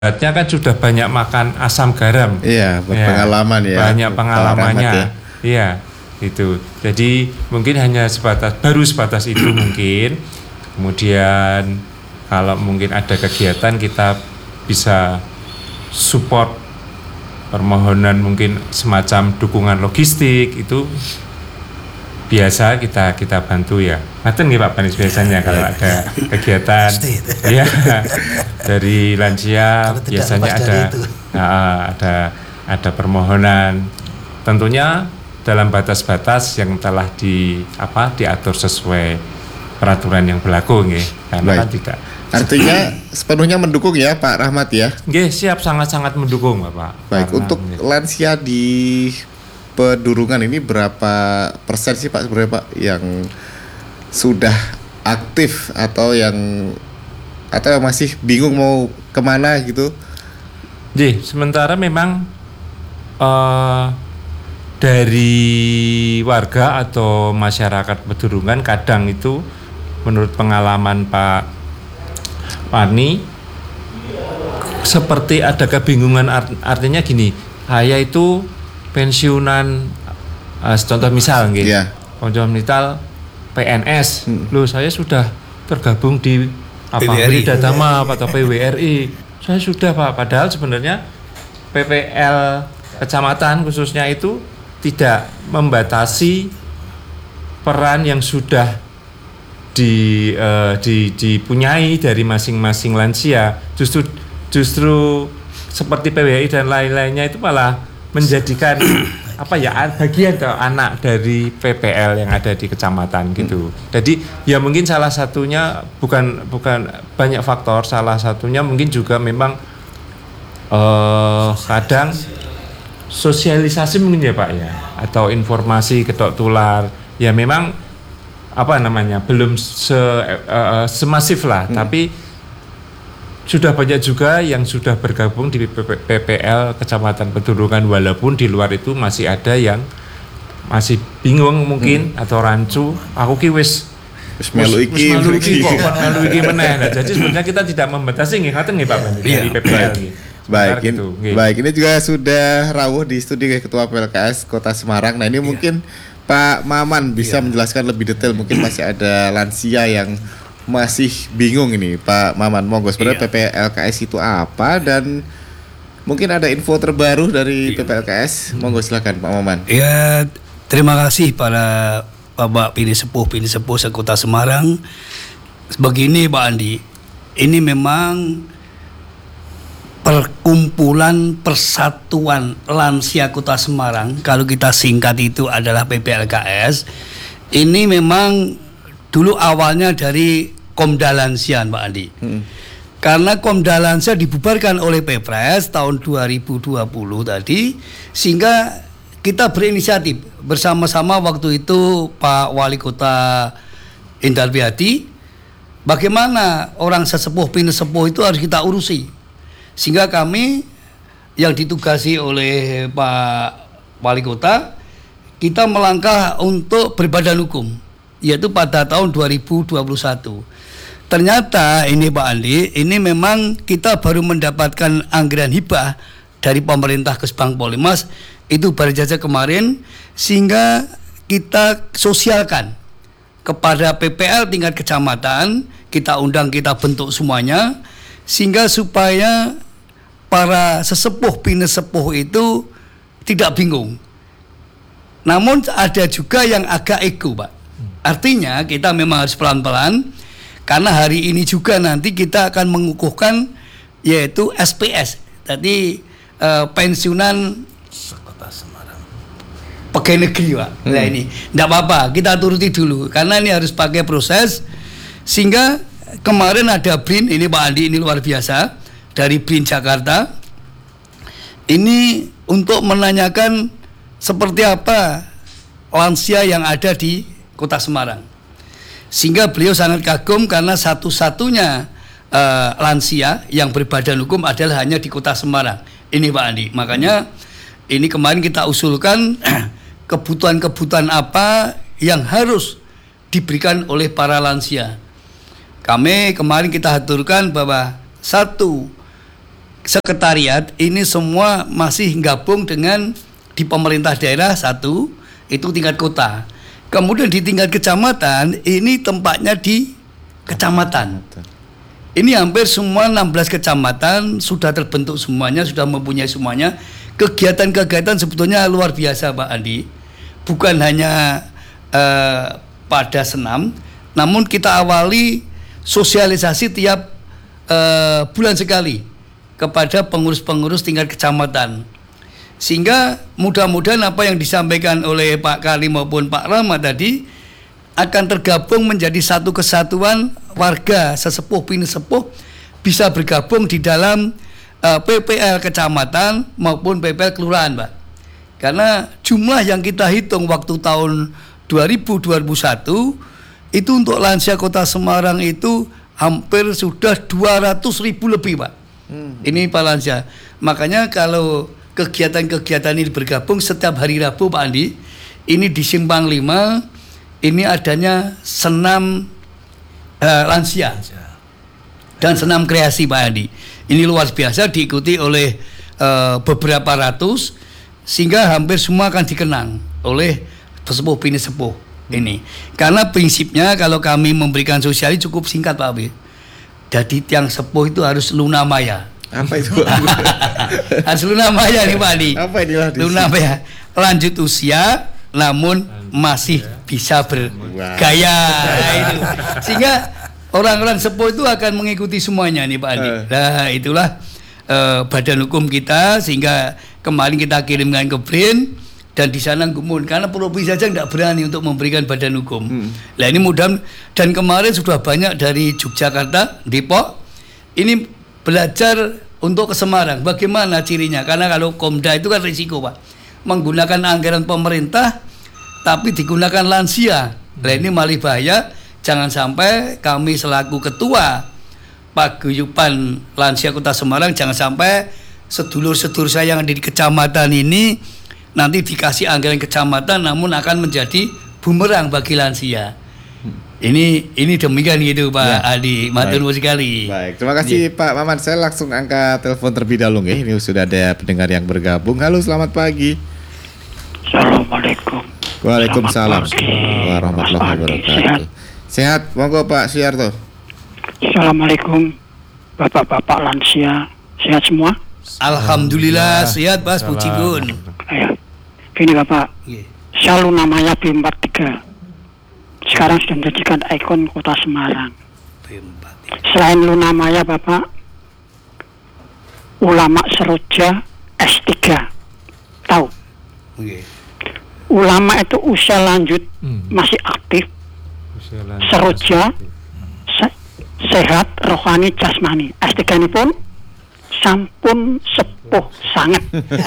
Artinya kan sudah banyak makan asam garam. Iya, berpengalaman ya. Banyak pengalamannya. Ya. Iya, itu. Jadi mungkin hanya baru sebatas itu mungkin. Kemudian kalau mungkin ada kegiatan kita bisa support permohonan mungkin semacam dukungan logistik itu biasa kita bantu ya. Ngaten nih Pak Panis biasanya kalau ada kegiatan ya dari lansia biasanya ada permohonan tentunya dalam batas-batas yang telah diatur sesuai peraturan yang berlaku nggih. Karena kan tidak artinya sepenuhnya mendukung ya Pak Rahmat ya. Nggih, siap sangat-sangat mendukung Bapak. Baik, untuk lansia di Pedurungan ini berapa persen sih Pak sebenarnya Pak yang sudah aktif atau yang masih bingung mau kemana gitu? Jadi sementara memang dari warga atau masyarakat Pedurungan kadang itu menurut pengalaman Pak Pani seperti ada kebingungan artinya gini, saya itu pensiunan contoh misal nggih. Yeah. Contoh misal PNS. Loh, saya sudah tergabung di PWRI Datama atau PWRI. Saya sudah Pak, padahal sebenarnya PPL kecamatan khususnya itu tidak membatasi peran yang sudah dipunyai dari masing-masing lansia. Justru seperti PWRI dan lain-lainnya itu malah menjadikan bagian atau anak dari PPL yang ada di kecamatan gitu. Jadi ya mungkin salah satunya bukan banyak faktor, salah satunya mungkin juga memang kadang sosialisasi mungkin ya Pak ya, atau informasi ketok tular ya memang belum semasif lah, tapi sudah banyak juga yang sudah bergabung di PPL Kecamatan Pedurungan, walaupun di luar itu masih ada yang masih bingung mungkin atau rancu. Aku ki wis melu iki kok melu iki meneh. Nah, jadi sebenarnya kita tidak membatasi nggih ngaten nggih Pak dari PPL nggih. Baik, ini juga sudah rawuh di studio Ketua PLKS Kota Semarang. Nah, ini mungkin Pak Maman bisa menjelaskan lebih detail, mungkin masih ada lansia yang masih bingung ini Pak Maman. Monggo, sebenarnya PPLKS itu apa dan mungkin ada info terbaru dari PPLKS. Monggo silakan Pak Maman. Ya, terima kasih para Bapak Pini Sepuh sekota Semarang. Begini Pak Andi, ini memang perkumpulan persatuan lansia Kota Semarang, kalau kita singkat itu adalah PPLKS. Ini memang dulu awalnya dari Komda Lansia Pak Andi. Karena Komda Lansia dibubarkan oleh Pepres tahun 2020 tadi, sehingga kita berinisiatif bersama-sama waktu itu Pak Wali Kota Indar Biati, bagaimana orang sesepuh pinesepuh itu harus kita urusi. Sehingga kami yang ditugasi oleh Pak Wali Kota, kita melangkah untuk berbadan hukum, yaitu pada tahun 2021. Ternyata ini Pak Andi, ini memang kita baru mendapatkan anggaran hibah dari pemerintah Kesbang Polimas, itu baru saja kemarin, sehingga kita sosialkan kepada PPL tingkat kecamatan, kita undang, kita bentuk semuanya, sehingga supaya para sesepuh pinesepuh itu tidak bingung. Namun ada juga yang agak ego Pak. Artinya kita memang harus pelan-pelan, karena hari ini juga nanti kita akan mengukuhkan yaitu SPS. Tadi pensiunan Sekota Semarang pegawai negeri Pak. Nah ini tidak apa-apa, kita turuti dulu karena ini harus pakai proses. Sehingga kemarin ada BRIN, ini Pak Andi, ini luar biasa, dari BRIN Jakarta. Ini untuk menanyakan seperti apa lansia yang ada di Kota Semarang. Sehingga beliau sangat kagum karena satu-satunya lansia yang berbadan hukum adalah hanya di Kota Semarang. Ini Pak Andi. Makanya ini kemarin kita usulkan kebutuhan-kebutuhan apa yang harus diberikan oleh para lansia. Kami kemarin kita aturkan bahwa satu, sekretariat ini semua masih gabung dengan di pemerintah daerah satu, itu tingkat kota. Kemudian di tingkat kecamatan ini tempatnya di kecamatan. Ini hampir semua 16 kecamatan sudah terbentuk semuanya, sudah mempunyai semuanya. Kegiatan-kegiatan sebetulnya luar biasa Pak Andi. Bukan hanya pada senam, namun kita awali sosialisasi tiap bulan sekali kepada pengurus-pengurus tingkat kecamatan. Sehingga mudah-mudahan apa yang disampaikan oleh Pak Kali maupun Pak Rama tadi akan tergabung menjadi satu kesatuan warga sesepuh pinesepuh bisa bergabung di dalam PPL kecamatan maupun PPL kelurahan, Pak. Karena jumlah yang kita hitung waktu tahun 2000-2001 itu untuk lansia Kota Semarang itu hampir sudah 200.000 lebih, Pak. Ini Pak lansia. Makanya kalau kegiatan-kegiatan ini bergabung setiap hari Rabu Pak Andi, ini di Simpang 5 ini adanya senam lansia dan senam kreasi Pak Andi. Ini luar biasa diikuti oleh beberapa ratus, sehingga hampir semua akan dikenang oleh sesepuh pinesepuh ini. Karena prinsipnya kalau kami memberikan sosial cukup singkat Pak Abi. Jadi tiang sepuh itu harus lunamaya. Apa itu? Harus lunamaya nih Pak Andi. Apa inilah lunamaya? Lanjut usia namun masih bisa bergaya. Itu. Sehingga orang-orang sepuh itu akan mengikuti semuanya nih Pak Andi. Nah itulah badan hukum kita, sehingga kemarin kita kirimkan ke BRIN dan di sana gumun karena provinsi saja tidak berani untuk memberikan badan hukum. Nah ini mudah, dan kemarin sudah banyak dari Yogyakarta, Depok ini belajar untuk ke Semarang. Bagaimana cirinya? Karena kalau Komda itu kan risiko Pak, menggunakan anggaran pemerintah tapi digunakan lansia. Nah ini malah bahaya. Jangan sampai kami selaku ketua Paguyuban Lansia Kota Semarang, jangan sampai sedulur-sedulur saya yang ada di kecamatan ini nanti dikasih anggaran kecamatan namun akan menjadi bumerang bagi lansia. Ini demikian gitu Pak Adi, matur nuwun sekali. Baik, terima kasih Pak Maman. Saya langsung angkat telepon terlebih dahulu ya. Ini sudah ada pendengar yang bergabung. Halo, selamat pagi. Assalamualaikum. Waalaikumsalam warahmatullahi wabarakatuh. Sehat, monggo Pak Syarto. Assalamualaikum Bapak-bapak lansia, sehat semua? Alhamdulillah sehat Mas, puji Gun. Ya. Gini Bapak, saya Lunamaya B43 sekarang sudah menjadikan ikon Kota Semarang. Selain Lunamaya Bapak, ulama Seroja S3 tahu? Ulama itu usia lanjut masih aktif, Seroja sehat rohani jasmani. S3 ini pun sampun sepuh sangat.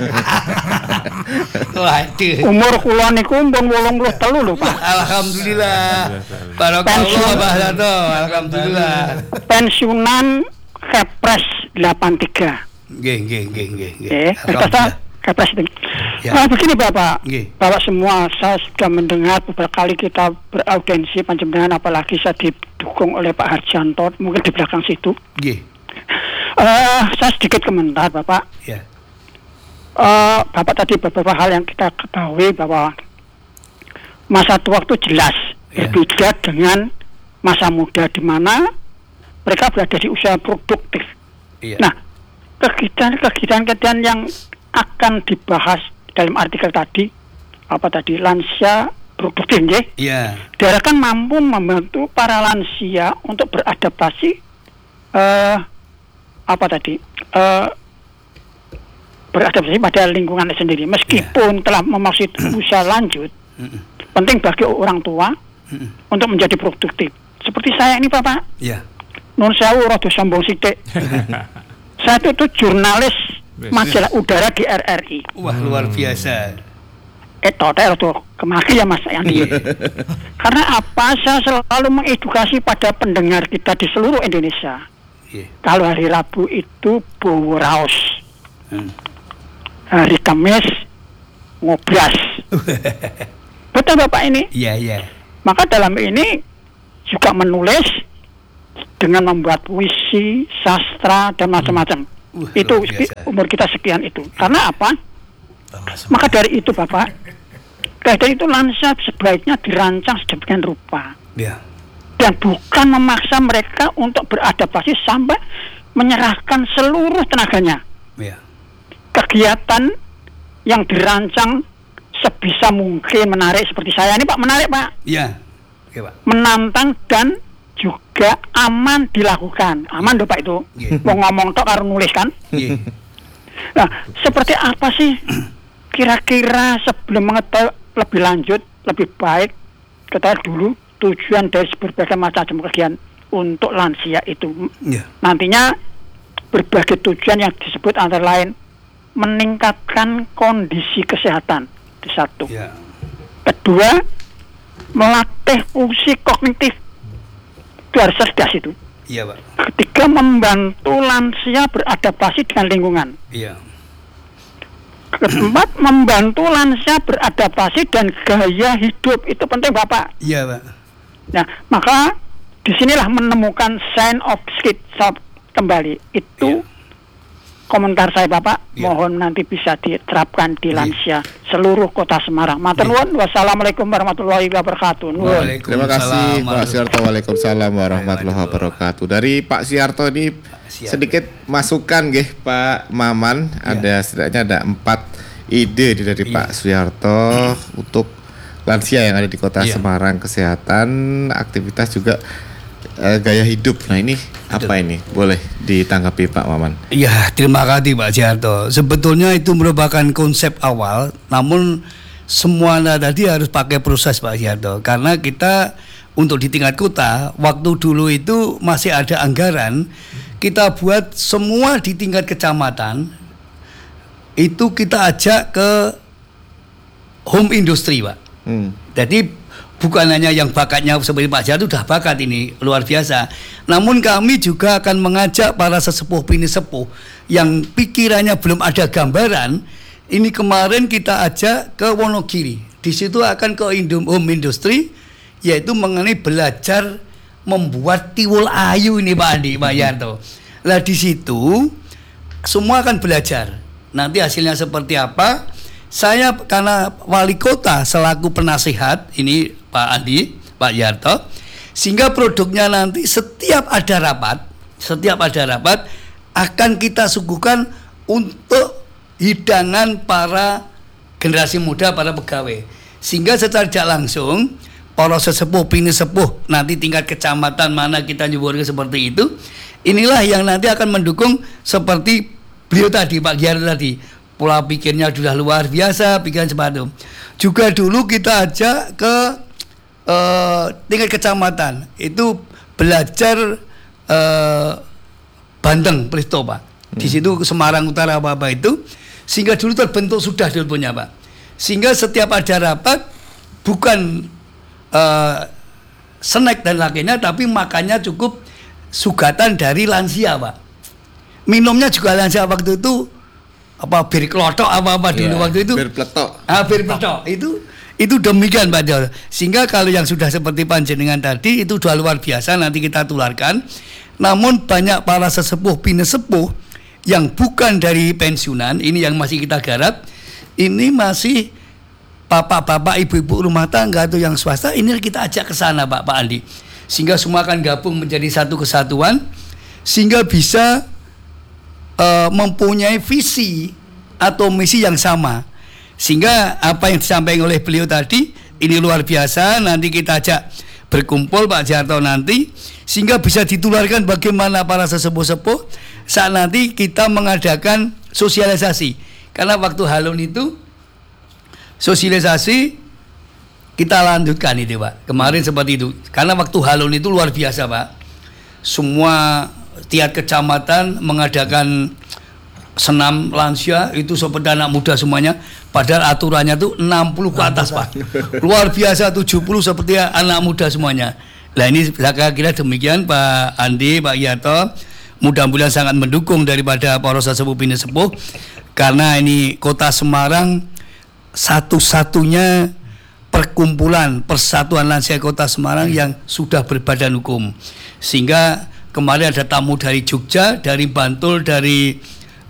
Waduh. Umur kula niku pun 83 lho Pak. Alhamdulillah. Barakallah Pak Hato. Alhamdulillah. Pensiunan Kepres 83. Nggih. Kepres itu. Ya. Nah, begini Bapak. Nggih. Bapak semua, saya sudah mendengar beberapa kali kita beraudiensi panjenengan, apalagi saya didukung oleh Pak Harjanto mungkin di belakang situ. Nggih. Saya sedikit komentar Bapak. Ya. Bapak tadi beberapa hal yang kita ketahui bahwa masa tua itu jelas berbeda dengan masa muda di mana mereka berada di usia produktif. Iya. Nah, kegiatan yang akan dibahas dalam artikel tadi lansia produktif nggih. Iya. Diharapkan mampu membantu para lansia untuk beradaptasi beradaptasi pada lingkungan sendiri meskipun telah memasuki usia lanjut. Penting bagi orang tua untuk menjadi produktif. Seperti saya ini Bapak. Iya. Nun sewu rada sombong sithik. Saya itu jurnalis majalah udara di RRI. Wah, luar biasa. Total tuh kemaki ya Mas Yandi. Karena apa? Saya selalu mengedukasi pada pendengar kita di seluruh Indonesia. Kalau hari Rabu itu bawa raos, hari Kamis ngobras. Betul Bapak ini? Iya. Maka dalam ini juga menulis dengan membuat puisi, sastra dan macam-macam. Itu luar biasa. umur kita sekian itu. Karena apa? Maka dari itu Bapak, dari itu lansia sebaiknya dirancang sedemikian rupa. Ya. Dan bukan memaksa mereka untuk beradaptasi sampai menyerahkan seluruh tenaganya. Ya. Kegiatan yang dirancang sebisa mungkin menarik seperti saya ini Pak, menarik Pak, Ya. Oke, Pak. menantang dan juga aman dilakukan. Aman dong Pak itu. Iya. Mau ngomong tok karo nulis kan. Iya. Nah, seperti apa sih kira-kira sebelum mengetahui lebih lanjut, lebih baik ketahui dulu tujuan dari berbagai macam kegiatan untuk lansia itu. Ya. Nantinya berbagai tujuan yang disebut antara lain meningkatkan kondisi kesehatan, itu satu. Ya. Kedua, melatih fungsi kognitif, itu harus cerdas itu. Iya, Pak. Ketiga, membantu lansia beradaptasi dengan lingkungan. Iya. Keempat, membantu lansia beradaptasi dan gaya hidup, itu penting Bapak. Iya, Pak. Nah, maka disinilah menemukan sign of schizophrenia kembali. Itu komentar saya Bapak. Iya. Mohon nanti bisa diterapkan di lansia seluruh kota Semarang. Matur nuwun. Wassalamualaikum warahmatullahi wabarakatuh. Nuwun. Terima kasih Pak Siarto. Waalaikumsalam warahmatullahi wabarakatuh. Dari Pak Siarto ini sedikit masukan nggih Pak Maman. Ada setidaknya ada 4 ide dari Pak Siarto untuk lansia yang ada di kota Semarang, kesehatan, aktivitas juga gaya hidup. Nah ini apa ini? Boleh ditanggapi Pak Maman? Iya, terima kasih Pak Jarto. Sebetulnya itu merupakan konsep awal, namun semuanya tadi harus pakai proses Pak Jarto. Karena kita untuk di tingkat kota, waktu dulu itu masih ada anggaran, kita buat semua di tingkat kecamatan, itu kita ajak ke home industry Pak. Jadi bukan hanya yang bakatnya seperti Pak Jarto sudah bakat ini luar biasa. Namun kami juga akan mengajak para sesepuh bini sepuh yang pikirannya belum ada gambaran. Ini kemarin kita ajak ke Wonogiri. Di situ akan ke home industry, yaitu mengenai belajar membuat tiwul ayu ini Pak Andi, Pak Jarto. Nah di situ semua akan belajar. Nanti hasilnya seperti apa? Saya karena wali kota selaku penasihat ini Pak Andi, Pak Jarto, sehingga produknya nanti setiap ada rapat akan kita suguhkan untuk hidangan para generasi muda, para pegawai. Sehingga secara tidak langsung para sesepuh, bini sepuh nanti tingkat kecamatan mana kita nyebutkan seperti itu, inilah yang nanti akan mendukung seperti beliau tadi, Pak Jarto tadi. Pola pikirnya sudah luar biasa, pikiran seperti itu. Juga dulu kita ajak ke tingkat kecamatan itu belajar bandeng Presto Pak. Di situ Semarang Utara apa itu, sehingga dulu terbentuk sudah dulu punya Pak. Sehingga setiap ada rapat bukan snack dan lainnya, tapi makannya cukup sugatan dari lansia Pak. Minumnya juga lansia waktu itu apa bir klothok apa dulu waktu itu. Bir pletok. Bir pletok itu demikian Pak Jarto. Sehingga kalau yang sudah seperti panjenengan tadi itu sudah luar biasa, nanti kita tularkan. Namun banyak para sesepuh bini sepuh yang bukan dari pensiunan, ini yang masih kita garap, ini masih bapak-bapak, ibu-ibu rumah tangga atau yang swasta, ini kita ajak ke sana Pak Andi. Sehingga semua akan gabung menjadi satu kesatuan, sehingga bisa mempunyai visi atau misi yang sama. Sehingga apa yang disampaikan oleh beliau tadi ini luar biasa. Nanti kita ajak berkumpul Pak Jarto nanti, sehingga bisa ditularkan bagaimana para sesepuh-sepuh saat nanti kita mengadakan sosialisasi. Karena waktu Halon itu sosialisasi kita lanjutkan itu Pak. Kemarin seperti itu. Karena waktu Halon itu luar biasa Pak. Semua tiap kecamatan mengadakan senam lansia itu seperti anak muda semuanya, padahal aturannya tuh 60 ke atas Pak. Luar biasa 70 seperti anak muda semuanya. Nah ini saya kira demikian Pak Andi, Pak Jarto. Mudah-mudahan sangat mendukung daripada para sesepuh bini sepuh, karena ini kota Semarang satu-satunya perkumpulan persatuan lansia kota Semarang yang sudah berbadan hukum. Sehingga kemarin ada tamu dari Jogja, dari Bantul, dari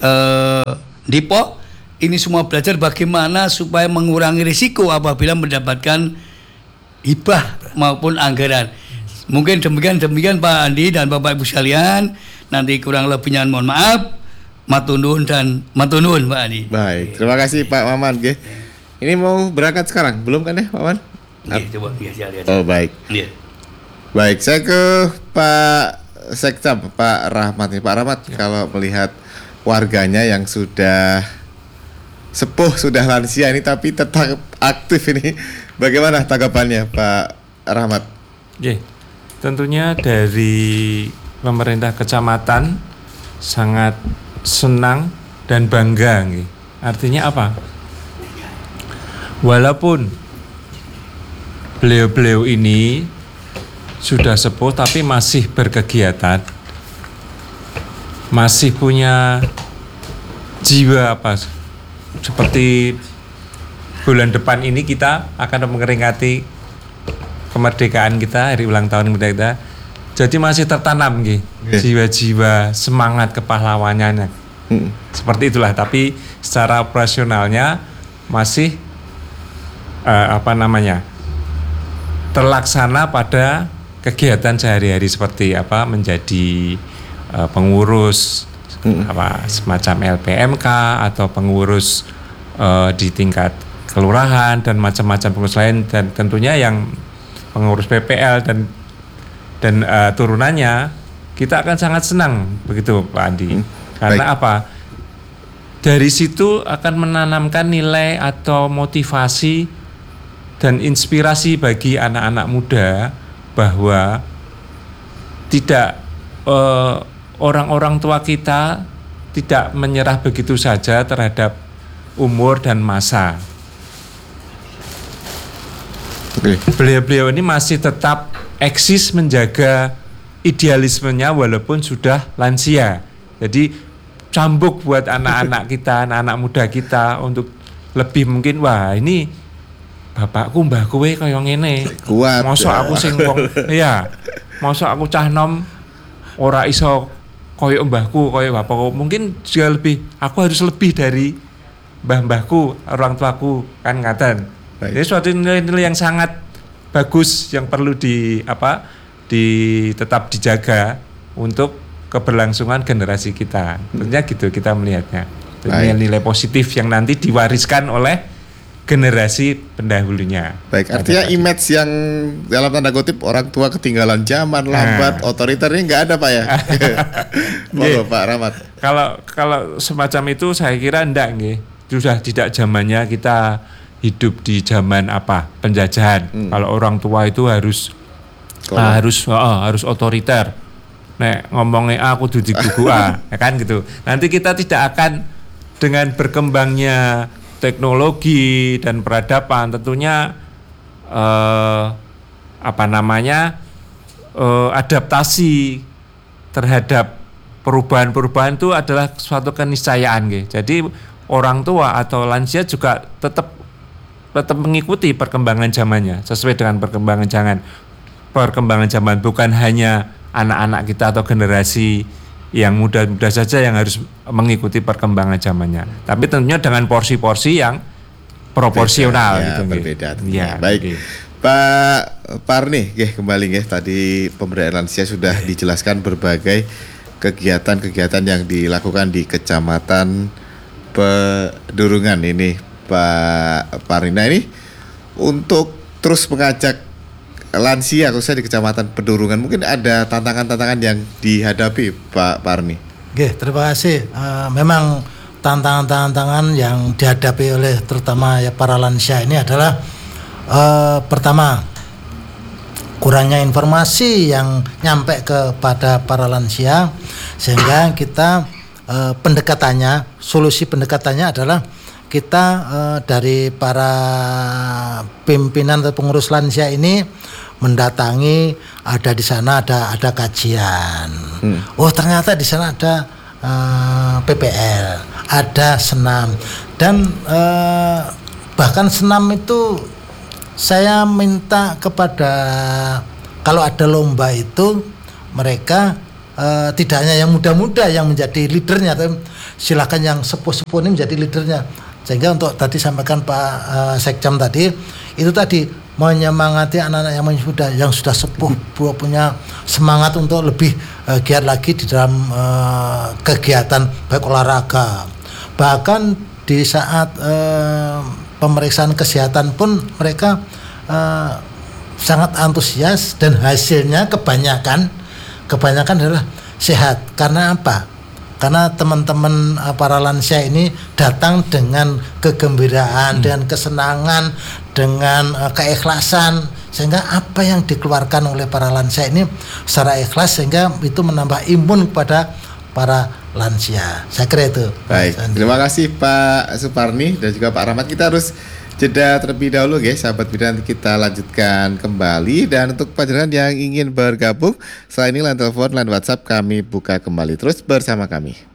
Depok ini semua belajar bagaimana supaya mengurangi risiko apabila mendapatkan hibah maupun anggaran. Mungkin demikian Pak Andi dan Bapak Ibu sekalian. Nanti kurang lebihnya mohon maaf. Matur nuwun Pak Andi. Baik, terima kasih Pak Maman. Ini mau berangkat sekarang, belum kan ya Pak Maman? Coba lihat. Oh baik. Iya. Baik, saya ke Pak Sekcam, Pak Rahmat nih. Pak Rahmat, kalau melihat warganya yang sudah sepuh, sudah lansia ini tapi tetap aktif ini, bagaimana tanggapannya Pak Rahmat? Tentunya dari pemerintah kecamatan sangat senang dan bangga. Artinya apa? Walaupun beliau-beliau ini sudah sepuh tapi masih berkegiatan, masih punya jiwa seperti bulan depan ini kita akan memperingati kemerdekaan kita, hari ulang tahun kemerdekaan kita. Jadi masih tertanam jiwa-jiwa semangat kepahlawanannya. Seperti itulah, tapi secara operasionalnya masih terlaksana pada kegiatan sehari-hari seperti menjadi pengurus semacam LPMK atau pengurus di tingkat kelurahan dan macam-macam pengurus lain, dan tentunya yang pengurus PPL dan turunannya, kita akan sangat senang begitu Pak Andi. Karena apa? Dari situ akan menanamkan nilai atau motivasi dan inspirasi bagi anak-anak muda bahwa tidak orang-orang tua kita tidak menyerah begitu saja terhadap umur dan masa. Beliau-beliau ini masih tetap eksis menjaga idealismenya walaupun sudah lansia. Jadi cambuk buat anak-anak kita, anak-anak muda kita untuk lebih mungkin, wah ini bapakku mbahku kaya ngene. Kuat. Mosok aku sing wong mosok aku cah nom ora iso kaya mbahku, kaya bapakku. Mungkin juga lebih, aku harus lebih dari mbah-mbahku, orang tuaku, kan ngaten. Jadi suatu nilai-nilai yang sangat bagus yang perlu tetap dijaga untuk keberlangsungan generasi kita. Tentunya gitu kita melihatnya. Nilai-nilai positif yang nanti diwariskan oleh generasi pendahulunya. Baik, artinya image yang dalam tanda kutip orang tua ketinggalan zaman, lambat, otoriter ini nggak ada Pak ya? Monggo Pak Rahmat. Kalau semacam itu saya kira enggak sudah tidak zamannya kita hidup di zaman penjajahan. Kalau orang tua itu harus otoriter. Nek ngomongnya A kudu digugu A, ya kan gitu. Nanti kita tidak akan dengan berkembangnya teknologi dan peradaban tentunya adaptasi terhadap perubahan-perubahan itu adalah suatu keniscayaan Jadi orang tua atau lansia juga tetap mengikuti perkembangan zamannya sesuai dengan perkembangan zaman, bukan hanya anak-anak kita atau generasi yang muda-muda saja yang harus mengikuti perkembangan zamannya, tapi tentunya dengan porsi-porsi yang proporsional berbeda. Baik. Pak Parni kembali tadi pemberdayaan lansia sudah dijelaskan berbagai kegiatan-kegiatan yang dilakukan di Kecamatan Pedurungan ini Pak Parni. Nah ini untuk terus mengajak lansia khususnya di Kecamatan Pedurungan, mungkin ada tantangan-tantangan yang dihadapi Pak Parni. Terima kasih. Memang tantangan-tantangan yang dihadapi oleh terutama para lansia ini adalah pertama, kurangnya informasi yang nyampe kepada para lansia, sehingga kita solusi pendekatannya adalah kita dari para pimpinan atau pengurus lansia ini mendatangi, ada di sana ada kajian. Oh ternyata di sana ada PPL, ada senam, dan bahkan senam itu saya minta kepada, kalau ada lomba itu mereka tidak hanya yang muda-muda yang menjadi leadernya, silakan yang sepuh-sepuh ini menjadi leadernya. Sehingga untuk tadi sampaikan Pak Sekjam tadi, itu tadi menyemangati anak-anak yang sudah sepuh, punya semangat untuk lebih giat lagi di dalam kegiatan baik olahraga. Bahkan di saat pemeriksaan kesehatan pun mereka sangat antusias, dan hasilnya kebanyakan adalah sehat. Karena apa? Karena teman-teman para lansia ini datang dengan kegembiraan, dengan kesenangan, dengan keikhlasan, sehingga apa yang dikeluarkan oleh para lansia ini secara ikhlas, sehingga itu menambah imun kepada para lansia. Saya kira itu. Baik, terima kasih Pak Suparni dan juga Pak Rahmat. Kita harus jeda terlebih dahulu guys, sahabat bidan, nanti kita lanjutkan kembali. Dan untuk panjenengan yang ingin bergabung, setelah ini line telepon, line WhatsApp kami buka kembali. Terus bersama kami.